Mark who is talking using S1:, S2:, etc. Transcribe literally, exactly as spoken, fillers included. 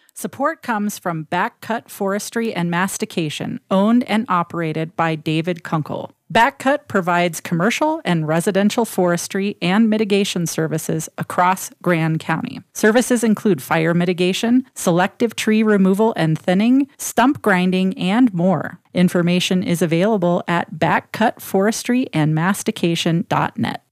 S1: Support comes from Backcut Forestry and Mastication, owned and operated by David Kunkel. Backcut provides commercial and residential forestry and mitigation services across Grand County. Services include fire mitigation, selective tree removal and thinning, stump grinding, and more. Information is available at backcut forestry and mastication dot net.